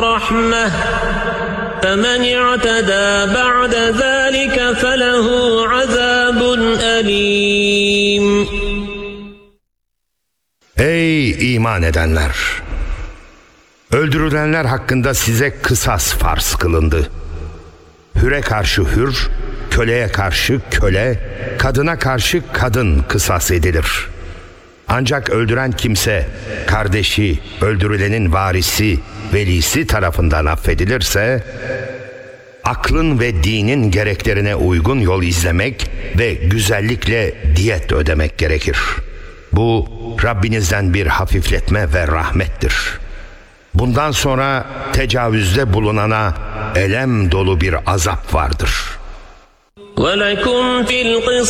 رحمة فمن اعتدى بعد ذلك فله عذاب أليم. Ey iman edenler! Öldürülenler hakkında size kısas farz kılındı. Hüre karşı hür, köleye karşı köle, kadına karşı kadın kısas edilir. Ancak öldüren kimse, kardeşi, öldürülenin varisi, velisi tarafından affedilirse, aklın ve dinin gereklerine uygun yol izlemek ve güzellikle diyet ödemek gerekir. Bu, Rabbinizden bir hafifletme ve rahmettir. Bundan sonra tecavüzde bulunana elem dolu bir azap vardır. وَلَكُمْ فِي الْقِصَاصِ